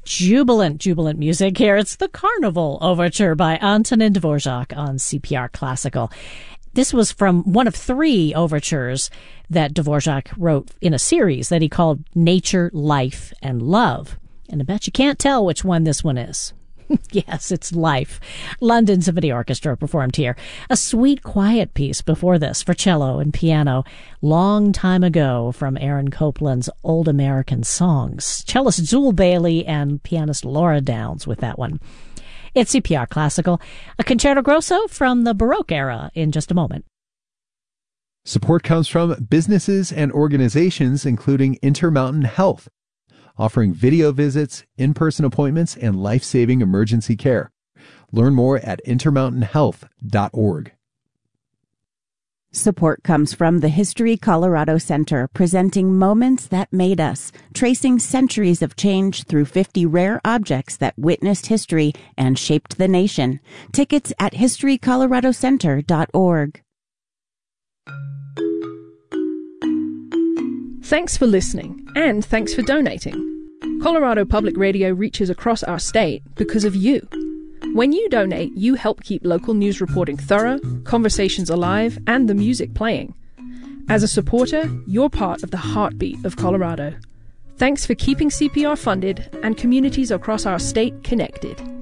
Jubilant music here. It's the Carnival Overture by Antonin Dvorak on CPR Classical. This was from one of 3 overtures that Dvorak wrote in a series that he called Nature, Life, and Love. And I bet you can't tell which one this one is. Yes, it's Life. London Symphony Orchestra performed here. A sweet, quiet piece before this for cello and piano. Long time ago from Aaron Copland's Old American Songs. Cellist Zool Bailey and pianist Laura Downs with that one. It's CPR Classical. A Concerto Grosso from the Baroque era in just a moment. Support comes from businesses and organizations including Intermountain Health, offering video visits, in-person appointments, and life-saving emergency care. Learn more at intermountainhealth.org. Support comes from the History Colorado Center, presenting Moments That Made Us, tracing centuries of change through 50 rare objects that witnessed history and shaped the nation. Tickets at historycoloradocenter.org. Thanks for listening, and thanks for donating. Colorado Public Radio reaches across our state because of you. When you donate, you help keep local news reporting thorough, conversations alive, and the music playing. As a supporter, you're part of the heartbeat of Colorado. Thanks for keeping CPR funded and communities across our state connected.